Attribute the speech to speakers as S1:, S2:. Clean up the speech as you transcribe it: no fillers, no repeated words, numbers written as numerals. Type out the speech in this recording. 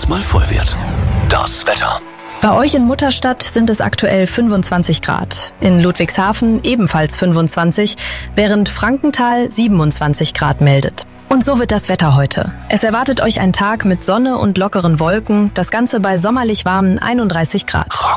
S1: Glas mal voll wird. Das Wetter.
S2: Bei euch in Mutterstadt sind es aktuell 25 Grad. In Ludwigshafen ebenfalls 25, während Frankenthal 27 Grad meldet. Und so wird das Wetter heute. Es erwartet euch ein Tag mit Sonne und lockeren Wolken, das Ganze bei sommerlich warmen 31 Grad.